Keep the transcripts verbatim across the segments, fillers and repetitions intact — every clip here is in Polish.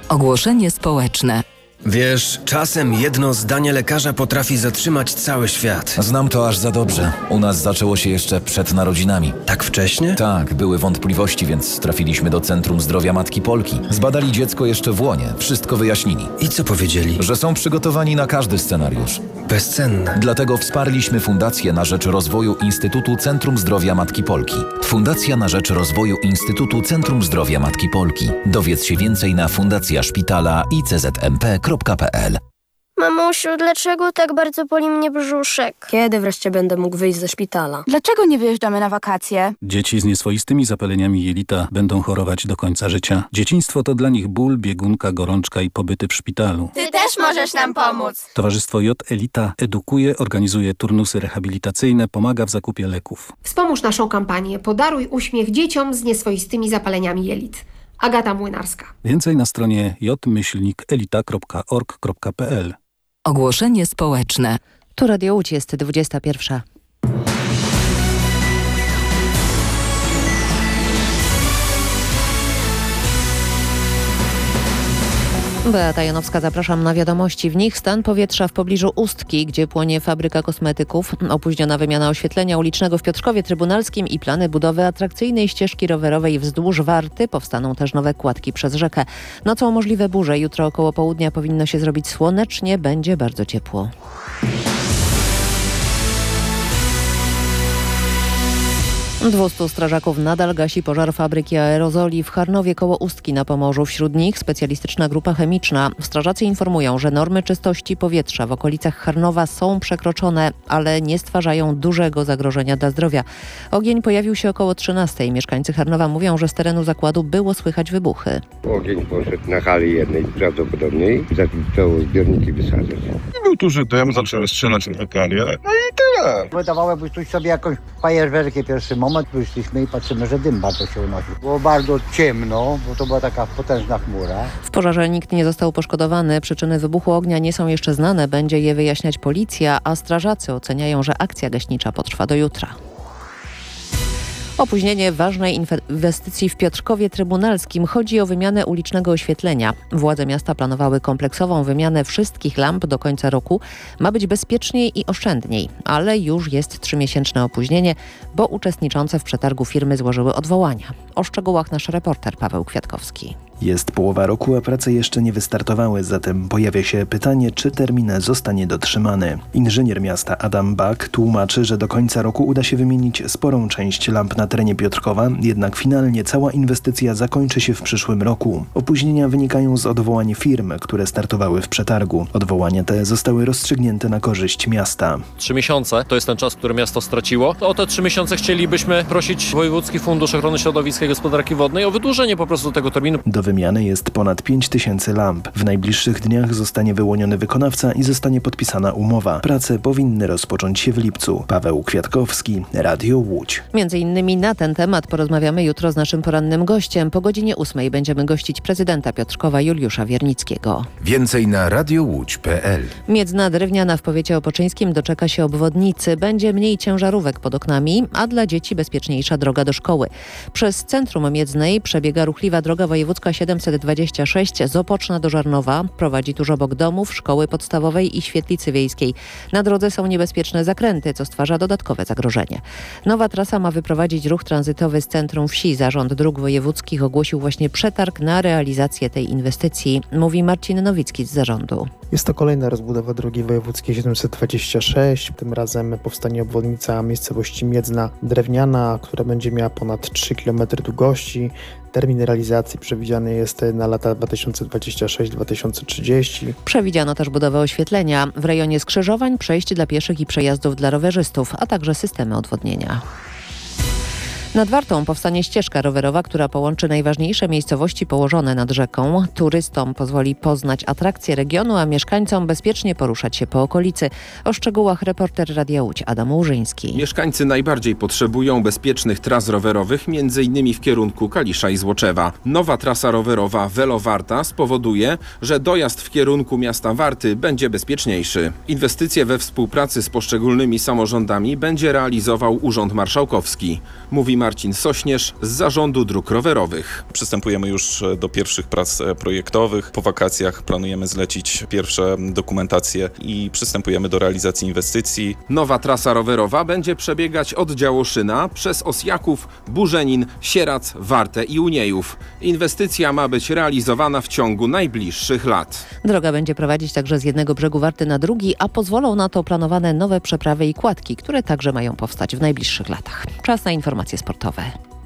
Ogłoszenie społeczne. Wiesz, czasem jedno zdanie lekarza potrafi zatrzymać cały świat. Znam to aż za dobrze. U nas zaczęło się jeszcze przed narodzinami. Tak wcześnie? Tak, były wątpliwości, więc trafiliśmy do Centrum Zdrowia Matki Polki. Zbadali dziecko jeszcze w łonie, wszystko wyjaśnili. I co powiedzieli? Że są przygotowani na każdy scenariusz. Bezcenne. Dlatego wsparliśmy Fundację na rzecz rozwoju Instytutu Centrum Zdrowia Matki Polki. Fundacja na rzecz rozwoju Instytutu Centrum Zdrowia Matki Polki. Dowiedz się więcej na fundacja szpitala i c z m p kropka p l. Mamusiu, dlaczego tak bardzo boli mnie brzuszek? Kiedy wreszcie będę mógł wyjść ze szpitala? Dlaczego nie wyjeżdżamy na wakacje? Dzieci z nieswoistymi zapaleniami jelita będą chorować do końca życia. Dzieciństwo to dla nich ból, biegunka, gorączka i pobyty w szpitalu. Ty też możesz nam pomóc. Towarzystwo J Elita edukuje, organizuje turnusy rehabilitacyjne, pomaga w zakupie leków. Wspomóż naszą kampanię Podaruj uśmiech dzieciom z nieswoistymi zapaleniami jelit. Agata Młynarska. Więcej na stronie j myślnik elita kropka org kropka p l. Ogłoszenie społeczne. Tu Radio Łódź, jest dwudziesta pierwsza. Beata Janowska, zapraszam na wiadomości. W nich stan powietrza w pobliżu Ustki, gdzie płonie fabryka kosmetyków, opóźniona wymiana oświetlenia ulicznego w Piotrkowie Trybunalskim i plany budowy atrakcyjnej ścieżki rowerowej wzdłuż Warty. Powstaną też nowe kładki przez rzekę. Nocą możliwe burze. Jutro około południa powinno się zrobić słonecznie, będzie bardzo ciepło. Dwustu strażaków nadal gasi pożar fabryki aerozoli w Charnowie koło Ustki na Pomorzu. Wśród nich specjalistyczna grupa chemiczna. Strażacy informują, że normy czystości powietrza w okolicach Charnowa są przekroczone, ale nie stwarzają dużego zagrożenia dla zdrowia. Ogień pojawił się około trzynastej. Mieszkańcy Charnowa mówią, że z terenu zakładu było słychać wybuchy. Ogień poszedł na hali jednej prawdopodobnie i zaczęło zbiorniki wysadzać. Był duży dym, zaczęły strzelać na ekalię, no i tyle. Wydawało by tu sobie jakąś fajerwerkę pierwszy moment. Wyszliśmy i patrzymy, że dym bardzo się unosi. Było bardzo ciemno, bo to była taka potężna chmura. W pożarze nikt nie został poszkodowany. Przyczyny wybuchu ognia nie są jeszcze znane. Będzie je wyjaśniać policja, a strażacy oceniają, że akcja gaśnicza potrwa do jutra. Opóźnienie ważnej inwestycji w Piotrkowie Trybunalskim. Chodzi o wymianę ulicznego oświetlenia. Władze miasta planowały kompleksową wymianę wszystkich lamp do końca roku. Ma być bezpieczniej i oszczędniej, ale już jest trzymiesięczne opóźnienie, bo uczestniczące w przetargu firmy złożyły odwołania. O szczegółach nasz reporter Paweł Kwiatkowski. Jest połowa roku, a prace jeszcze nie wystartowały, zatem pojawia się pytanie, czy termin zostanie dotrzymany. Inżynier miasta Adam Bak tłumaczy, że do końca roku uda się wymienić sporą część lamp na terenie Piotrkowa, jednak finalnie cała inwestycja zakończy się w przyszłym roku. Opóźnienia wynikają z odwołań firm, które startowały w przetargu. Odwołania te zostały rozstrzygnięte na korzyść miasta. Trzy miesiące to jest ten czas, który miasto straciło. O te trzy miesiące chcielibyśmy prosić Wojewódzki Fundusz Ochrony Środowiska i Gospodarki Wodnej o wydłużenie po prostu tego terminu. Do wymiany jest ponad pięć tysięcy lamp. W najbliższych dniach zostanie wyłoniony wykonawca i zostanie podpisana umowa. Prace powinny rozpocząć się w lipcu. Paweł Kwiatkowski, Radio Łódź. Między innymi na ten temat porozmawiamy jutro z naszym porannym gościem. Po godzinie ósmej będziemy gościć prezydenta Piotrkowa Juliusza Wiernickiego. Więcej na radiowódź kropka p l. Miedzna Drewniana w powiecie opoczyńskim doczeka się obwodnicy. Będzie mniej ciężarówek pod oknami, a dla dzieci bezpieczniejsza droga do szkoły. Przez centrum Miedznej przebiega ruchliwa droga wojewódzka siedemset dwadzieścia sześć z Opoczna do Żarnowa. Prowadzi tuż obok domów, szkoły podstawowej i świetlicy wiejskiej. Na drodze są niebezpieczne zakręty, co stwarza dodatkowe zagrożenie. Nowa trasa ma wyprowadzić ruch tranzytowy z centrum wsi. Zarząd Dróg Wojewódzkich ogłosił właśnie przetarg na realizację tej inwestycji, mówi Marcin Nowicki z zarządu. Jest to kolejna rozbudowa drogi wojewódzkiej siedemset dwadzieścia sześć. Tym razem powstanie obwodnica miejscowości Miedzna Drewniana, która będzie miała ponad trzy kilometry długości. Termin realizacji przewidziany jest na lata dwa tysiące dwudziesty szósty do dwa tysiące trzydziestego. Przewidziano też budowę oświetlenia w rejonie skrzyżowań, przejść dla pieszych i przejazdów dla rowerzystów, a także systemy odwodnienia. Nad Wartą powstanie ścieżka rowerowa, która połączy najważniejsze miejscowości położone nad rzeką. Turystom pozwoli poznać atrakcje regionu, a mieszkańcom bezpiecznie poruszać się po okolicy. O szczegółach reporter Radia Łódź Adam Łużyński. Mieszkańcy najbardziej potrzebują bezpiecznych tras rowerowych, między innymi w kierunku Kalisza i Złoczewa. Nowa trasa rowerowa Velo-Warta spowoduje, że dojazd w kierunku miasta Warty będzie bezpieczniejszy. Inwestycje we współpracy z poszczególnymi samorządami będzie realizował Urząd Marszałkowski, mówi Marcin Sośnierz z Zarządu Dróg Rowerowych. Przystępujemy już do pierwszych prac projektowych. Po wakacjach planujemy zlecić pierwsze dokumentacje i przystępujemy do realizacji inwestycji. Nowa trasa rowerowa będzie przebiegać od Działoszyna przez Osjaków, Burzenin, Sierac, Wartę i Uniejów. Inwestycja ma być realizowana w ciągu najbliższych lat. Droga będzie prowadzić także z jednego brzegu Warty na drugi, a pozwolą na to planowane nowe przeprawy i kładki, które także mają powstać w najbliższych latach. Czas na informacje sportowe.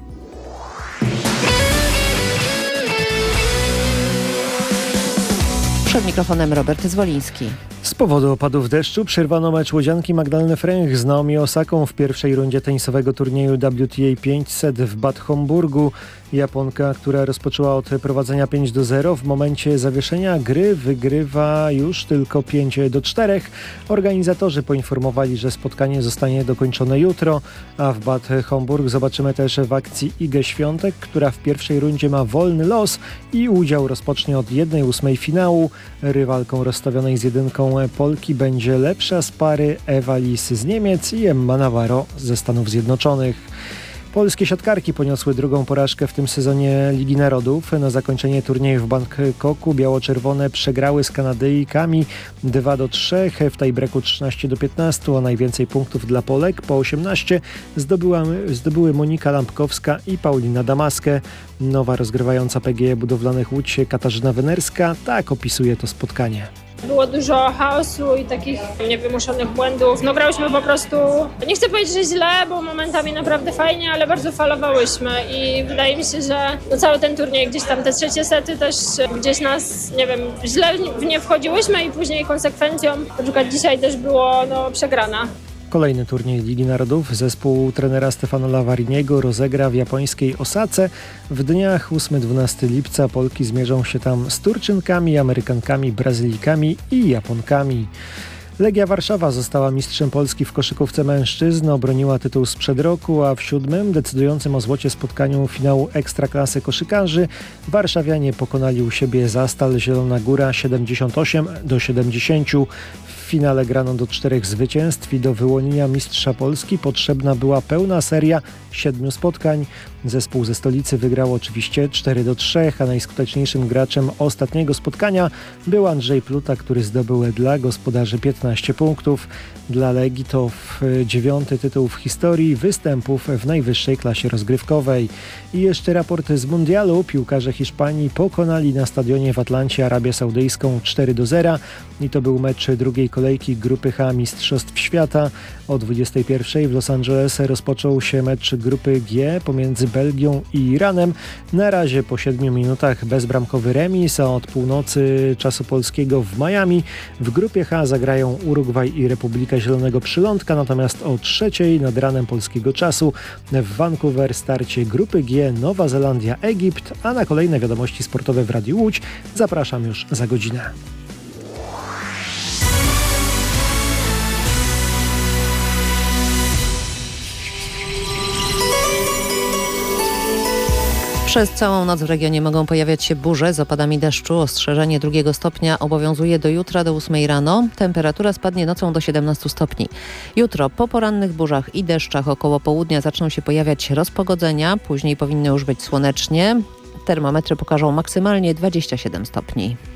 Przed mikrofonem Robert Zwoliński. Z powodu opadów deszczu przerwano mecz łodzianki Magdaleny Fręch z Naomi Osaką w pierwszej rundzie tenisowego turnieju W T A pięćset w Bad Homburgu. Japonka, która rozpoczęła od prowadzenia pięć do zera, w momencie zawieszenia gry wygrywa już tylko pięć do czterech. Organizatorzy poinformowali, że spotkanie zostanie dokończone jutro, a w Bad Homburg zobaczymy też w akcji Igę Świątek, która w pierwszej rundzie ma wolny los i udział rozpocznie od jednej ósmej finału. Rywalką rozstawionej z jedynką Polki będzie lepsza z pary Ewa Lis z Niemiec i Emma Navarro ze Stanów Zjednoczonych. Polskie siatkarki poniosły drugą porażkę w tym sezonie Ligi Narodów. Na zakończenie turnieju w Bangkoku biało-czerwone przegrały z Kanadyjkami dwa do trzech, w tiebreaku trzynaście do piętnastu, a najwięcej punktów dla Polek po osiemnaście zdobyła, zdobyły Monika Lampkowska i Paulina Damaskę. Nowa rozgrywająca P G E Budowlanych Łódź Katarzyna Wenerska tak opisuje to spotkanie. Było dużo chaosu i takich niewymuszonych błędów. No grałyśmy po prostu, nie chcę powiedzieć, że źle, bo momentami naprawdę fajnie, ale bardzo falowałyśmy i wydaje mi się, że no cały ten turniej, gdzieś tam te trzecie sety też gdzieś nas, nie wiem, źle w nie wchodziłyśmy i później konsekwencją, na przykład dzisiaj też było no, przegrana. Kolejny turniej Ligi Narodów zespół trenera Stefana Lavariniego rozegra w japońskiej Osace. W dniach ósmego do dwunastego lipca Polki zmierzą się tam z Turczynkami, Amerykankami, Brazylijkami i Japonkami. Legia Warszawa została mistrzem Polski w koszykówce mężczyzn, obroniła tytuł sprzed roku, a w siódmym, decydującym o złocie spotkaniu finału Ekstraklasy koszykarzy, warszawianie pokonali u siebie Zastal Zielona Góra siedemdziesiąt osiem do siedemdziesięciu. W finale grano do czterech zwycięstw i do wyłonienia mistrza Polski potrzebna była pełna seria siedmiu spotkań. Zespół ze stolicy wygrał oczywiście cztery do trzech, a najskuteczniejszym graczem ostatniego spotkania był Andrzej Pluta, który zdobył dla gospodarzy piętnaście punktów. Dla Legii to dziewiąty tytuł w historii występów w najwyższej klasie rozgrywkowej. I jeszcze raport z mundialu. Piłkarze Hiszpanii pokonali na stadionie w Atlancie Arabię Saudyjską cztery do zera i to był mecz drugiej kolejki grupy H Mistrzostw Świata. O dwudziestej pierwszej w Los Angeles rozpoczął się mecz grupy G pomiędzy Belgią i Iranem. Na razie po siedmiu minutach bezbramkowy remis, a od północy czasu polskiego w Miami w grupie H zagrają Urugwaj i Republika Zielonego Przylądka, natomiast o trzeciej nad ranem polskiego czasu w Vancouver starcie grupy G Nowa Zelandia Egipt, a na kolejne wiadomości sportowe w Radiu Łódź zapraszam już za godzinę. Przez całą noc w regionie mogą pojawiać się burze z opadami deszczu. Ostrzeżenie drugiego stopnia obowiązuje do jutra do ósmej rano. Temperatura spadnie nocą do siedemnastu stopni. Jutro po porannych burzach i deszczach około południa zaczną się pojawiać rozpogodzenia. Później powinno już być słonecznie. Termometry pokażą maksymalnie dwadzieścia siedem stopni.